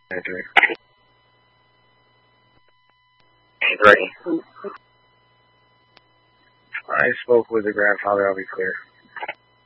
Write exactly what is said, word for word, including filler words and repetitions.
She's ready. I spoke with the grandfather, I'll be clear.